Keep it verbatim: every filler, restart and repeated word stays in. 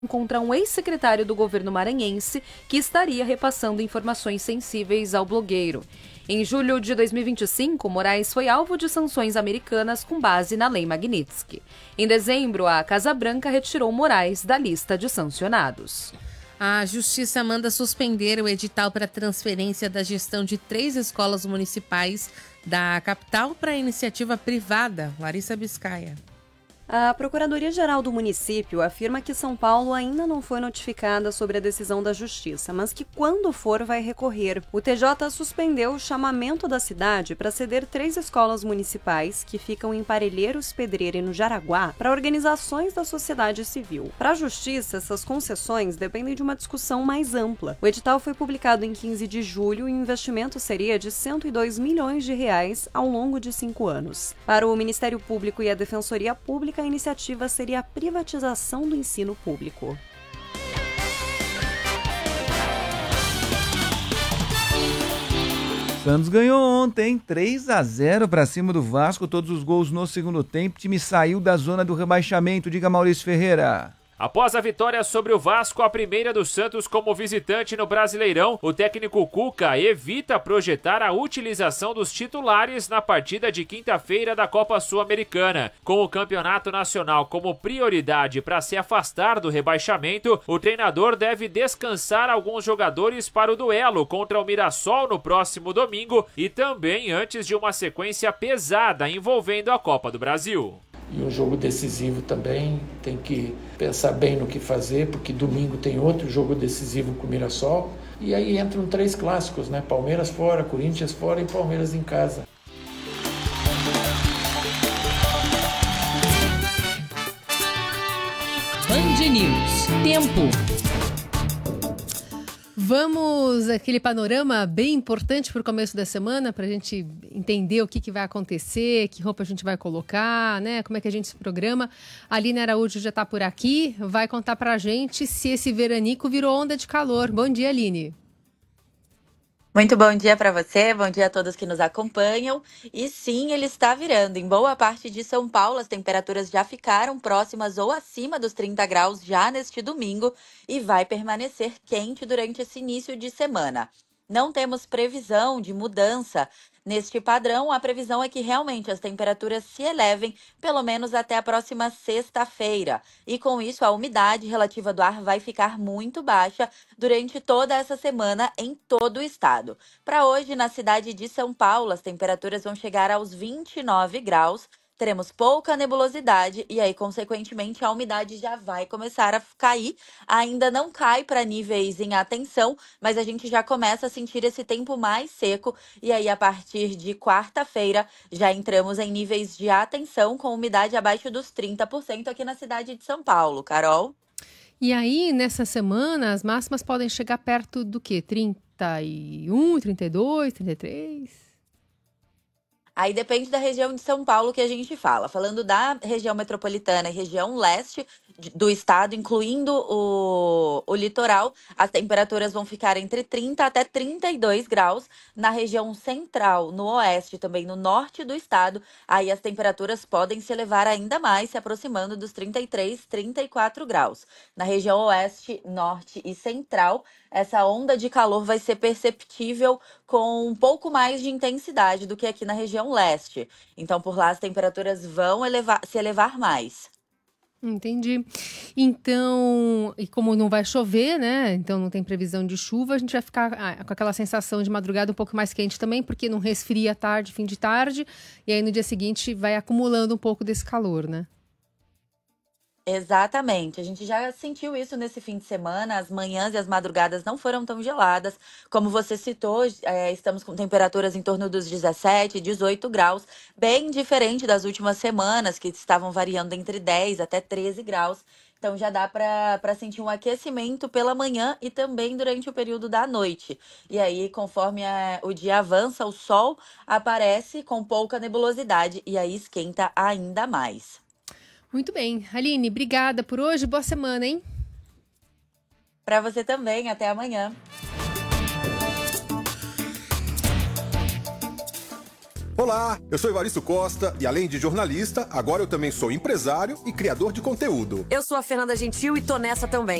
contra um ex-secretário do governo maranhense que estaria repassando informações sensíveis ao blogueiro. Em julho de dois mil e vinte e cinco, Moraes foi alvo de sanções americanas com base na Lei Magnitsky. Em dezembro, a Casa Branca retirou Moraes da lista de sancionados. A Justiça manda suspender o edital para transferência da gestão de três escolas municipais da capital para a iniciativa privada. Larissa Biscaia. A Procuradoria-Geral do município afirma que São Paulo ainda não foi notificada sobre a decisão da Justiça, mas que quando for vai recorrer. O T J suspendeu o chamamento da cidade para ceder três escolas municipais que ficam em Parelheiros, Pedreira e no Jaraguá para organizações da sociedade civil. Para a Justiça, essas concessões dependem de uma discussão mais ampla. O edital foi publicado em quinze de julho e o investimento seria de cento e dois milhões de reais ao longo de cinco anos. Para o Ministério Público e a Defensoria Pública, a iniciativa seria a privatização do ensino público. Santos ganhou ontem, três a zero para cima do Vasco, todos os gols no segundo tempo. O time saiu da zona do rebaixamento, diga Maurício Ferreira. Após a vitória sobre o Vasco, a primeira do Santos como visitante no Brasileirão, o técnico Cuca evita projetar a utilização dos titulares na partida de quinta-feira da Copa Sul-Americana. Com o Campeonato Nacional como prioridade para se afastar do rebaixamento, o treinador deve descansar alguns jogadores para o duelo contra o Mirassol no próximo domingo e também antes de uma sequência pesada envolvendo a Copa do Brasil. E um jogo decisivo também, tem que pensar bem no que fazer, porque domingo tem outro jogo decisivo com o Mirassol. E aí entram três clássicos, né? Palmeiras fora, Corinthians fora e Palmeiras em casa. Band News. Tempo. Vamos aquele panorama bem importante para o começo da semana, para a gente entender o que, que vai acontecer, que roupa a gente vai colocar, né? Como é que a gente se programa. A Aline Araújo já está por aqui, vai contar para a gente se esse veranico virou onda de calor. Bom dia, Aline. Muito bom dia para você, bom dia a todos que nos acompanham. E sim, ele está virando. Em boa parte de São Paulo, as temperaturas já ficaram próximas ou acima dos trinta graus já neste domingo e vai permanecer quente durante esse início de semana. Não temos previsão de mudança neste padrão. A previsão é que realmente as temperaturas se elevem pelo menos até a próxima sexta-feira. E com isso, a umidade relativa do ar vai ficar muito baixa durante toda essa semana em todo o estado. Para hoje, na cidade de São Paulo, as temperaturas vão chegar aos vinte e nove graus. Teremos pouca nebulosidade e aí, consequentemente, a umidade já vai começar a cair. Ainda não cai para níveis em atenção, mas a gente já começa a sentir esse tempo mais seco. E aí, a partir de quarta-feira, já entramos em níveis de atenção com umidade abaixo dos trinta por cento aqui na cidade de São Paulo. Carol? E aí, nessa semana, as máximas podem chegar perto do quê? trinta e um, trinta e dois, trinta e três? Aí depende da região de São Paulo que a gente fala. Falando da região metropolitana e região leste do estado, incluindo o, o litoral, as temperaturas vão ficar entre trinta até trinta e dois graus. Na região central, no oeste, também no norte do estado, aí as temperaturas podem se elevar ainda mais, se aproximando dos trinta e três, trinta e quatro graus. Na região oeste, norte e central, essa onda de calor vai ser perceptível com um pouco mais de intensidade do que aqui na região leste. Então, por lá, as temperaturas vão elevar, se elevar mais. Entendi. Então, e como não vai chover, né? Então não tem previsão de chuva, a gente vai ficar ah, com aquela sensação de madrugada um pouco mais quente também, porque não resfria tarde, fim de tarde, e aí no dia seguinte vai acumulando um pouco desse calor, né? Exatamente, a gente já sentiu isso nesse fim de semana, as manhãs e as madrugadas não foram tão geladas, como você citou, é, estamos com temperaturas em torno dos dezessete, dezoito graus, bem diferente das últimas semanas, que estavam variando entre dez até treze graus, então já dá para sentir um aquecimento pela manhã e também durante o período da noite. E aí, conforme a, o dia avança, o sol aparece com pouca nebulosidade e aí esquenta ainda mais. Muito bem. Aline, obrigada por hoje. Boa semana, hein? Para você também. Até amanhã. Olá, eu sou Evaristo Costa e além de jornalista, agora eu também sou empresário e criador de conteúdo. Eu sou a Fernanda Gentil e tô nessa também.